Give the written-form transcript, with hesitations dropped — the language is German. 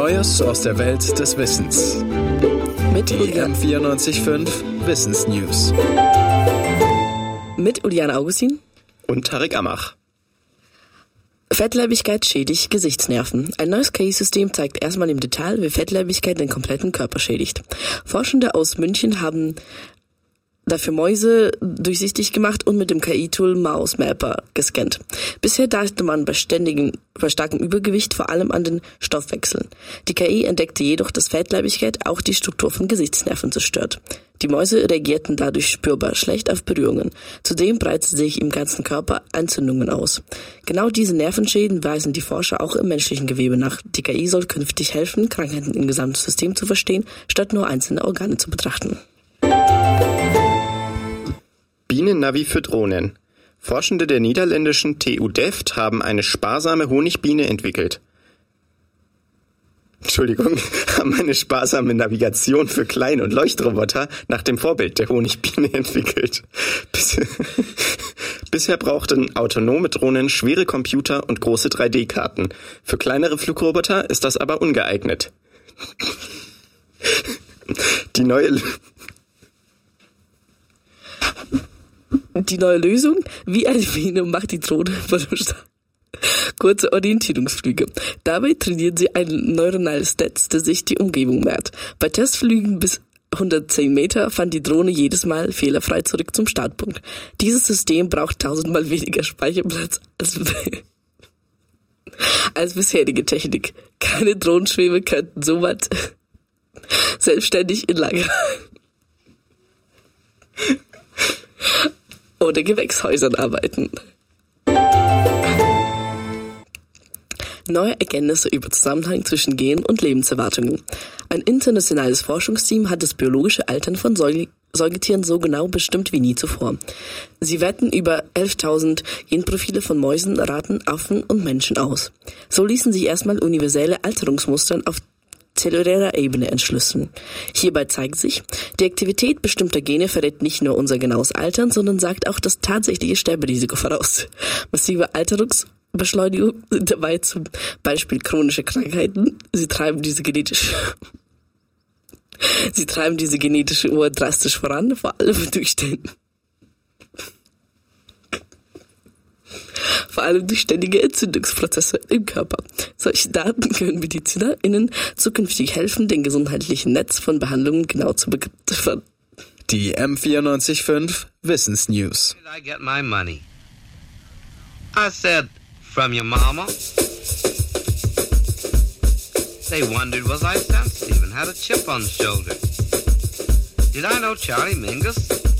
Neues aus der Welt des Wissens. Mit die M94.5 Wissensnews. Mit Uliane Augustin und Tarek Amach. Fettleibigkeit schädigt Gesichtsnerven. Ein neues KI-System zeigt erstmal im Detail, wie Fettleibigkeit den kompletten Körper schädigt. Forschende aus München haben dafür Mäuse durchsichtig gemacht und mit dem KI-Tool Mouse Mapper gescannt. Bisher dachte man bei starkem Übergewicht vor allem an den Stoffwechsel. Die KI entdeckte jedoch, dass Fettleibigkeit auch die Struktur von Gesichtsnerven zerstört. Die Mäuse reagierten dadurch spürbar schlecht auf Berührungen. Zudem breiteten sich im ganzen Körper Entzündungen aus. Genau diese Nervenschäden weisen die Forscher auch im menschlichen Gewebe nach. Die KI soll künftig helfen, Krankheiten im gesamten System zu verstehen, statt nur einzelne Organe zu betrachten. Bienennavi für Drohnen. Forschende der niederländischen TU Delft haben eine sparsame Honigbiene entwickelt. Haben eine sparsame Navigation für Klein- und Leuchtroboter nach dem Vorbild der Honigbiene entwickelt. Bisher brauchten autonome Drohnen schwere Computer und große 3D-Karten. Für kleinere Flugroboter ist das aber ungeeignet. Die neue Lösung, wie eine Biene, macht die Drohne kurze Orientierungsflüge. Dabei trainieren sie ein neuronales Netz, das sich die Umgebung merkt. Bei Testflügen bis 110 Meter fand die Drohne jedes Mal fehlerfrei zurück zum Startpunkt. Dieses System braucht 1000-mal weniger Speicherplatz als bisherige Technik. Keine Drohnenschwämme könnten so weit selbstständig in Lager oder Gewächshäusern arbeiten. Neue Erkenntnisse über Zusammenhang zwischen Gen und Lebenserwartungen. Ein internationales Forschungsteam hat das biologische Altern von Säugetieren so genau bestimmt wie nie zuvor. Sie werten über 11.000 Genprofile von Mäusen, Ratten, Affen und Menschen aus. So ließen sich erstmal universelle Alterungsmuster auf zellulärer Ebene entschlüsseln. Hierbei zeigt sich, die Aktivität bestimmter Gene verrät nicht nur unser genaues Altern, sondern sagt auch das tatsächliche Sterberisiko voraus. Massive Alterungsbeschleunigung sind dabei zum Beispiel chronische Krankheiten. Sie treiben diese genetische Uhr drastisch voran, vor allem durch ständige Entzündungsprozesse im Körper. Solche Daten können MedizinerInnen zukünftig helfen, den gesundheitlichen Netz von Behandlungen genau zu begreifen. Die M94.5 Wissensnews. Where did I get my money? I said, from your mama. They wondered was I sensitive and had a chip on the shoulder. Did I know Charlie Mingus?